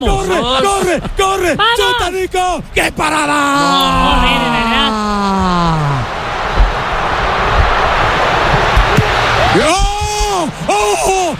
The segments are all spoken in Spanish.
¡Corre! ¡Chuta, Nico! ¡Qué parada! Corre, de verdad. ¡Oh!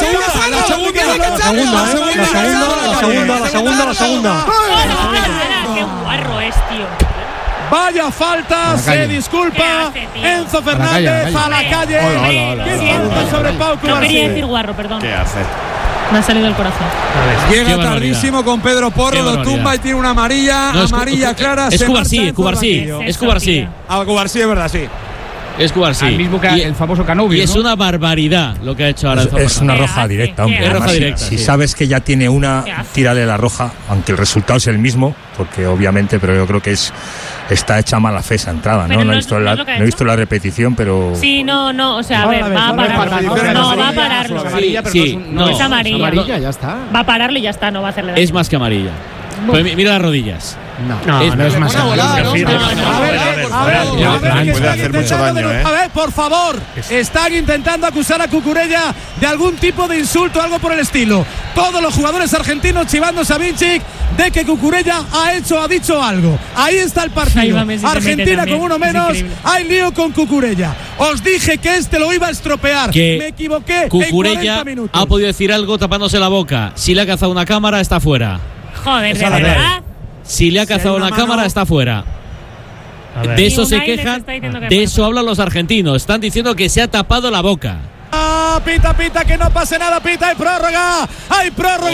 La segunda. ¡Qué guarro es, tío! Vaya falta, se disculpa Enzo Fernández a la calle. ¡Qué falta sobre Pau Cubarsí! No quería decir guarro, perdón. ¿Qué hace? Me ha salido del corazón. Llega tardísimo con Pedro Porro, lo tumba y tiene una amarilla, clara. Es Cubarsí. Es Cubarsí. A Cubarsí, es verdad, sí. Es Cubarsí. El mismo que el famoso Canovio. Y es una barbaridad lo que ha hecho ahora. Es una roja directa, hombre. Es roja directa. Si sabes que ya tiene una, tírale la roja, aunque el resultado es el mismo, porque obviamente, pero yo creo que está hecha mala fe esa entrada, ¿no? No he visto la repetición, pero. Sí, no, o sea, a ver, va a pararlo. No, va a pararlo. No es amarilla. Ya está. Va a pararlo y ya está, no va a hacerle daño. Es más que amarilla. Pues mira las rodillas. No es más amarilla. Puede hacer mucho daño, A ver, por favor, están intentando acusar a Cucurella de algún tipo de insulto, algo por el estilo. Todos los jugadores argentinos chivándose a Vinicic de que Cucurella ha dicho algo. Ahí está el partido. Argentina con uno menos. Hay lío con Cucurella. Os dije que lo iba a estropear. Me equivoqué. Cucurella ha podido decir algo tapándose la boca. Si le ha cazado una cámara, está fuera. Joder, de verdad. Si le ha cazado una cámara, está fuera. De eso se quejan, de eso hablan los argentinos. Están diciendo que se ha tapado la boca. Pita, que no pase nada, pita, hay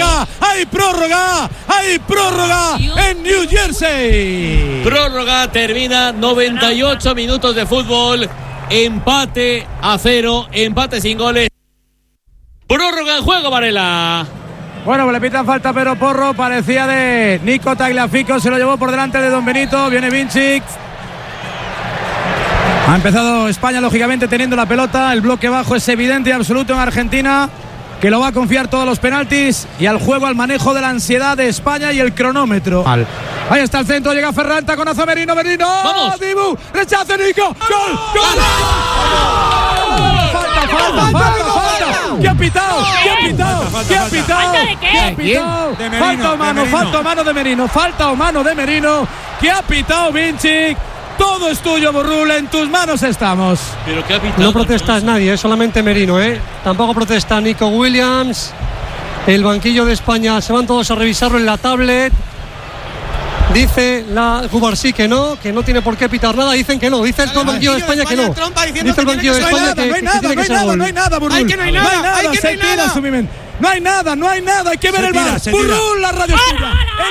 prórroga en New Jersey. Prórroga, termina 98 minutos de fútbol, empate a 0, empate sin goles. Prórroga en juego, Varela. Bueno, le pitan falta, pero Porro parecía de Nico Tagliafico, se lo llevó por delante de Don Benito, viene Vinicic. Ha empezado España, lógicamente, teniendo la pelota. El bloque bajo es evidente y absoluto en Argentina, que lo va a confiar todos los penaltis y al juego, al manejo de la ansiedad de España y el cronómetro. Ahí está el centro, llega Ferran, taconazo Merino. ¡Vamos! Dibu, rechace Nico. ¡Gol! ¡Falta! ¿Qué ha pitado? Falta mano de Merino. ¿Qué ha pitado Vinicic? Todo es tuyo, Burrul, en tus manos estamos. ¿Pero qué ha pitado? No protesta nadie, solamente Merino, Tampoco protesta Nico Williams. El banquillo de España, se van todos a revisarlo en la tablet. Dice la Cubarsí que no tiene por qué pitar nada. Dicen que no, dice el banquillo de España que no. Dice el banquillo de España que tiene que ser gol. No hay nada, Burrul. No hay nada, hay que ver el VAR. Burrul, la radio escucha.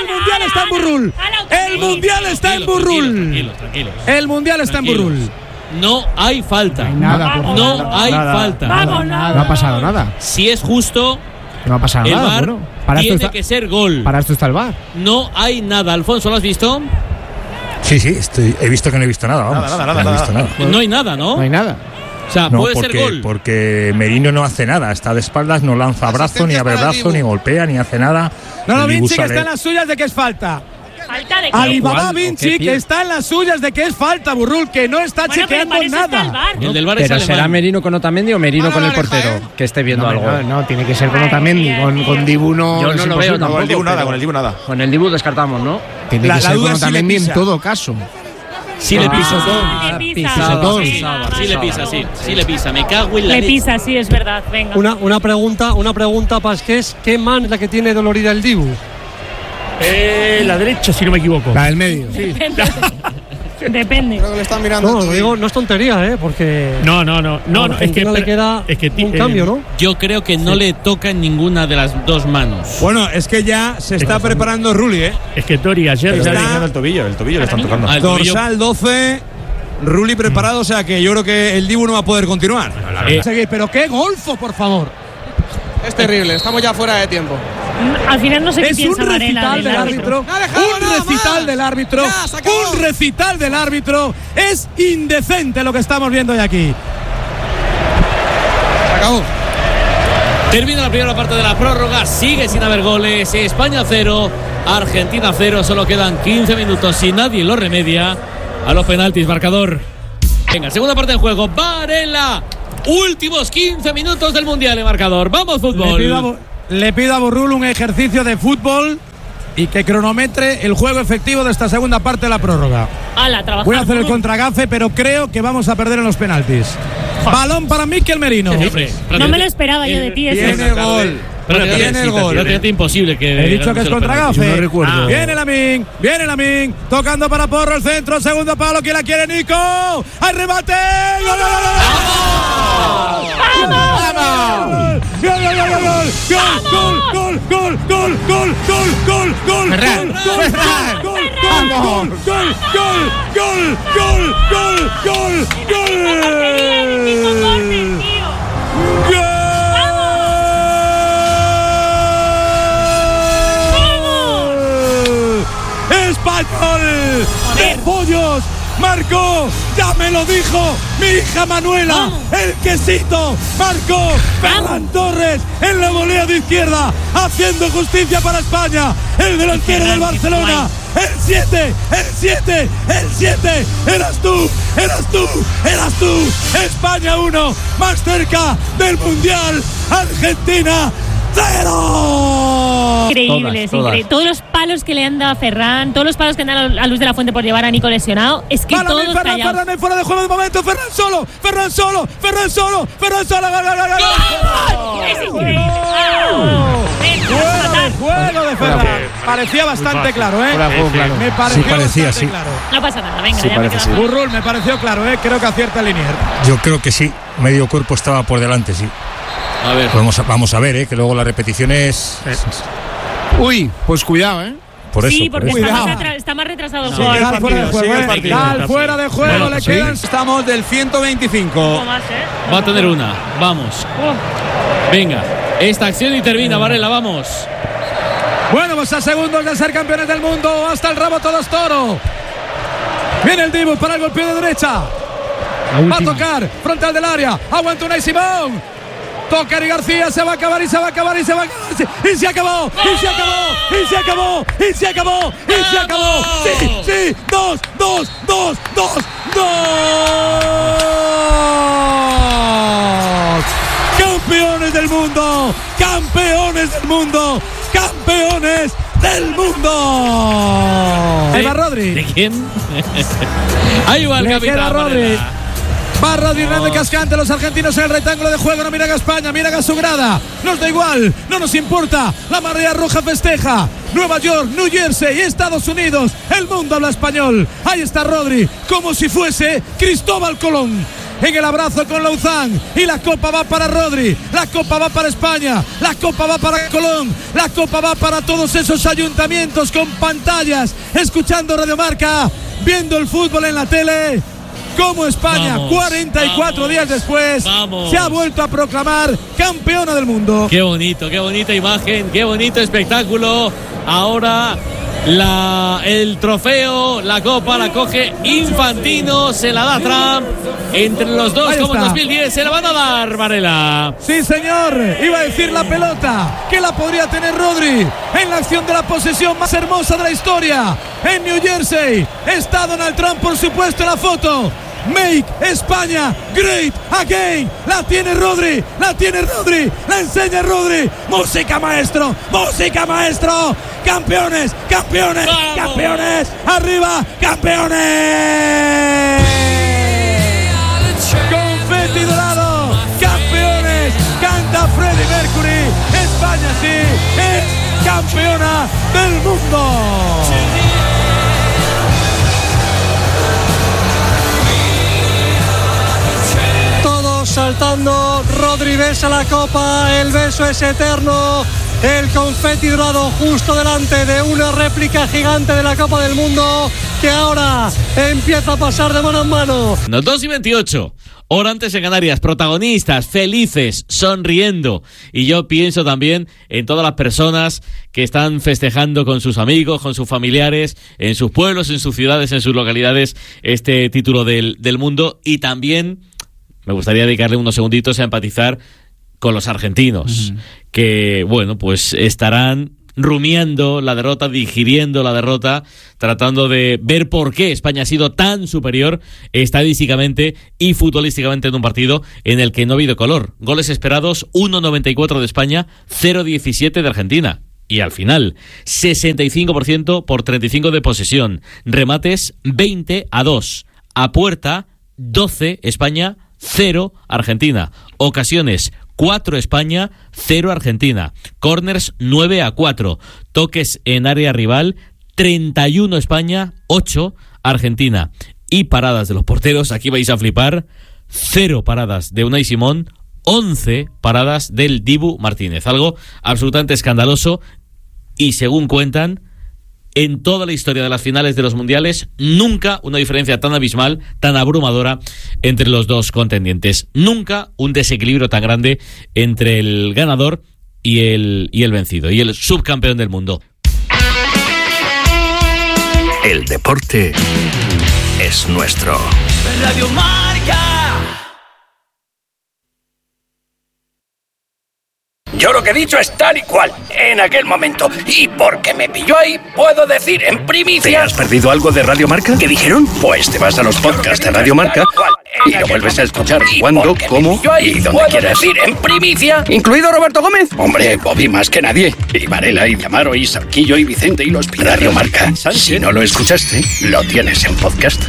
El Mundial está en Burrul. El Mundial está en Burrul. No hay falta. No hay falta. No ha pasado nada. Si es justo, no ha pasado el nada. VAR tiene que ser gol. Para esto está el VAR. No hay nada. Alfonso, ¿lo has visto? Sí, he visto que no he visto nada. Nada. No hay nada, ¿no? No hay nada. O sea, puede ser gol. Porque Merino no hace nada, está de espaldas, no lanza brazo, ni abre brazo, ni golpea, ni hace nada. No, Vinicic está en las suyas de que es falta. ¿Falta de qué? Alibaba Vinicic está en las suyas de que es falta, Burrul, que no está chequeando nada. El del VAR pero será Merino con Otamendi o Merino con el portero, que esté viendo algo. No, tiene que ser con Otamendi, con Dibu no. Yo no lo veo tampoco. Con el Dibu nada. Con el Dibu descartamos, ¿no? Tiene que ser con Otamendi en todo caso. Sí le pisa. Sí le pisa. Me cago en la leche. Le pisa, sí, es verdad. Venga. Una pregunta, Pasqués. ¿Qué mano es la que tiene dolorida el Dibu? La derecha, si no me equivoco. La del medio. Sí. Depende. Creo que le están mirando. No, digo, no es tontería, porque. No, es que le queda un cambio, ¿no? Yo creo que no le toca en ninguna de las dos manos. Bueno, es que ya se está preparando Rulli, Es que Tori ayer está eliminando el tobillo le están tocando. Dorsal 12, Rulli preparado, o sea que yo creo que el Dibu no va a poder continuar. Pero qué golfo, por favor. Es terrible, estamos ya fuera de tiempo. Al final no sé qué piensa Varela del árbitro. Un recital del árbitro. Es indecente lo que estamos viendo hoy aquí. Se acabó. Termina la primera parte de la prórroga. Sigue sin haber goles. España 0, Argentina 0. Solo quedan 15 minutos si nadie lo remedia. A los penaltis, marcador. Venga, segunda parte del juego. Varela. Últimos 15 minutos del Mundial, el marcador. Vamos, fútbol. le pido a Burrul un ejercicio de fútbol y que cronometre el juego efectivo de esta segunda parte de la prórroga. Voy a hacer el contragafe, pero creo que vamos a perder en los penaltis. Balón para Mikel Merino. No me lo esperaba yo de ti. Viene el gol. Viene el gol. Prácticamente imposible que. He dicho que es contragafe. No recuerdo. Viene Lamin. Tocando para Porro el centro. Segundo palo. ¿Quién la quiere? Nico. ¡Hay remate! ¡Gol! ¡Español! ¡De pollos! Marcó, ya me lo dijo mi hija Manuela, el quesito, marcó Ferran Torres en la volea de izquierda, haciendo justicia para España, el delantero del Barcelona, el 7, eras tú, España 1, más cerca del Mundial, Argentina 0. Increíbles. Todos los palos que le han dado a Ferran, todos los palos que han dado a Luis de la Fuente por llevar a Nico lesionado, es que todos callados. Ferran fuera de juego de momento, Ferran solo. Es increíble. Juego de Ferran. Parecía bastante claro, ¿eh? Me pareció bastante claro. No pasa nada, venga. Sí, parece sí. Burrul, me pareció claro, ¿eh? Creo que acierta el Linier. Yo creo que sí. Medio cuerpo estaba por delante, sí. A ver. Vamos a ver, que luego la repetición es. Uy, pues cuidado, Por eso. Sí, porque está más retrasado el juego. Gal fuera de juego, Bueno, le quedan. Estamos del 125. Va a tener una. Vamos. Venga. Esta acción y termina, Varela, vamos. Bueno, pues a segundos de ser campeones del mundo. Hasta el rabo todos toro. Viene el Dibu para el golpeo de derecha. Va a tocar frontal del área. Aguanta Unai Simón. Toca Eric García, se va a acabar. Y se acabó. Sí, 2. Campeones del mundo. Ahí va Rodri. ¿De quién? Ahí va el capitán. Va Rodri Hernández Cascante, los argentinos en el rectángulo de juego, no miran a España, miran a su grada, nos da igual, no nos importa, la marea roja festeja, Nueva York, New Jersey, Estados Unidos, el mundo habla español, ahí está Rodri, como si fuese Cristóbal Colón, en el abrazo con Lauzán, y la copa va para Rodri, la copa va para España, la copa va para Colón, la copa va para todos esos ayuntamientos con pantallas, escuchando Radio Marca, viendo el fútbol en la tele. Como España, 44 días después, se ha vuelto a proclamar campeona del mundo. Qué bonita imagen, qué bonito espectáculo. Ahora el trofeo, la copa la coge Infantino, se la da Trump. Entre los dos, como en 2010, se la van a dar, Varela. Sí, señor. Iba a decir la pelota, que la podría tener Rodri en la acción de la posesión más hermosa de la historia. En New Jersey está Donald Trump, por supuesto, en la foto. Make España great again. La tiene Rodri, la enseña Rodri. Música maestro. Campeones. Arriba, campeones. Confeti dorado, campeones. Canta Freddie Mercury. España sí es campeona del mundo. Saltando, Rodri besa la copa, el beso es eterno, el confeti dorado justo delante de una réplica gigante de la Copa del Mundo que ahora empieza a pasar de mano en mano. 2:28, hora antes en Canarias, protagonistas felices, sonriendo, y yo pienso también en todas las personas que están festejando con sus amigos, con sus familiares, en sus pueblos, en sus ciudades, en sus localidades, este título del mundo, y también me gustaría dedicarle unos segunditos a empatizar con los argentinos, que, bueno, pues estarán rumiando la derrota, digiriendo la derrota, tratando de ver por qué España ha sido tan superior estadísticamente y futbolísticamente en un partido en el que no ha habido color. Goles esperados, 1,94 de España, 0,17 de Argentina. Y al final, 65% por 35 de posesión. Remates, 20-2. A puerta, 12 España, 0 Argentina. Ocasiones, 4 España, 0 Argentina. Corners, 9-4. Toques en área rival, 31 España, 8 Argentina. Y paradas de los porteros, aquí vais a flipar, 0 paradas de Unai Simón, 11 paradas del Dibu Martínez. Algo absolutamente escandaloso y, según cuentan, en toda la historia de las finales de los mundiales, nunca una diferencia tan abismal, tan abrumadora entre los dos contendientes. Nunca un desequilibrio tan grande entre el ganador y el vencido, y el subcampeón del mundo. El deporte es nuestro. Radio Marca. Yo lo que he dicho es tal y cual, en aquel momento. Y porque me pilló ahí, puedo decir en primicia... ¿Te has perdido algo de Radio Marca? ¿Qué dijeron? Pues te vas a los podcasts de Radio Marca y lo vuelves a escuchar cuando, cómo y donde quieras. Decir en primicia... ¿Incluido Roberto Gómez? Hombre, Bobby más que nadie. Y Varela, y Amaro, y Sarquillo, y Vicente, y los Piratas. Radio Marca. Si no lo escuchaste, lo tienes en podcast.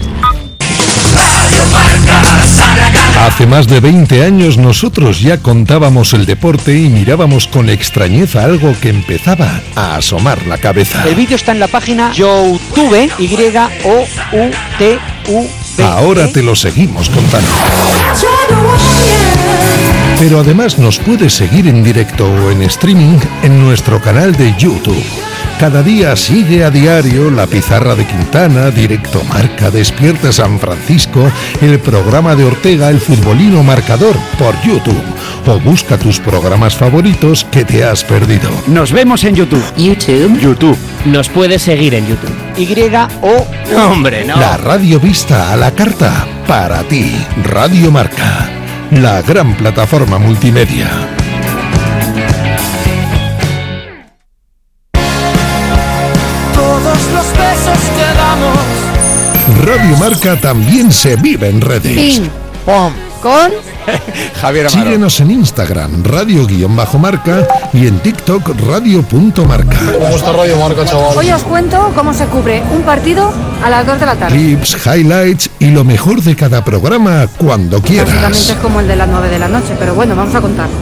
Hace más de 20 años nosotros ya contábamos el deporte y mirábamos con extrañeza algo que empezaba a asomar la cabeza. El vídeo está en la página YouTube, YOUTUV. Ahora te lo seguimos contando. Pero además nos puedes seguir en directo o en streaming en nuestro canal de YouTube. Cada día sigue a diario La Pizarra de Quintana, Directo Marca, Despierta San Francisco, el programa de Ortega, El Futbolino Marcador, por YouTube. O busca tus programas favoritos que te has perdido. Nos vemos en YouTube. YouTube. Nos puedes seguir en YouTube. ¡Hombre, no! La radio vista a la carta, para ti. Radio Marca, la gran plataforma multimedia. Los besos que damos. Radio Marca también se vive en redes. Ping, pom, con Javier Amaro. Síguenos en Instagram, radio_marca, y en TikTok, radio.marca. ¿Cómo está Radio Marca, chaval? Hoy os cuento cómo se cubre un partido a las 2 de la tarde. Clips, highlights y lo mejor de cada programa cuando quieras. Básicamente es como el de las 9 de la noche, pero bueno, vamos a contar.